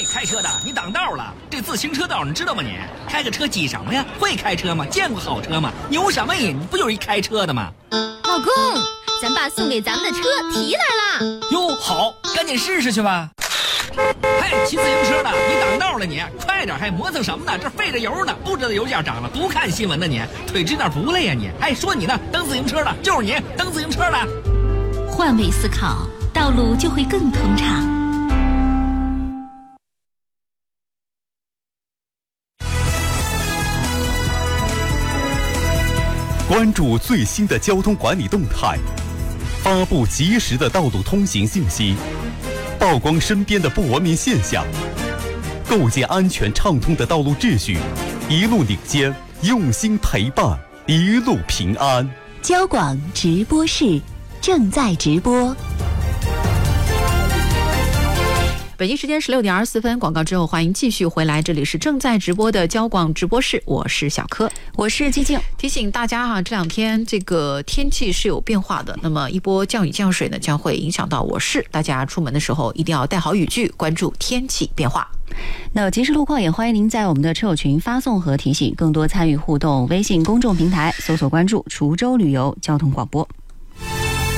开车的，你挡道了。这自行车道你知道吗？你开个车挤什么呀？会开车吗？见过好车吗？牛什么你不就是一开车的吗？ 老公，咱爸送给咱们的车提来了。 哟，好，赶紧试试去吧。嘿，骑自行车的，你挡道了你，快点，还磨蹭什么呢？这费着油呢，不知道油价涨了，不看新闻呢你，腿直哪不累呀你？哎，说你呢，蹬自行车的，就是你，蹬自行车的。 换位思考，道路就会更通畅。 关注最新的交通管理动态，发布及时的道路通行信息，曝光身边的不文明现象，构建安全畅通的道路秩序，一路领先，用心陪伴，一路平安。 交广直播室正在直播。 北京时间16点24分，广告之后欢迎继续回来，这里是正在直播的交广直播室，我是小柯， 我是寂静。 提醒大家哈，这两天这个天气是有变化的，那么一波降雨降水呢，将会影响到我市，大家出门的时候一定要带好雨具，关注天气变化。 那及时路况也欢迎您在我们的车友群发送和提醒，更多参与互动，微信公众平台搜索关注滁州旅游交通广播。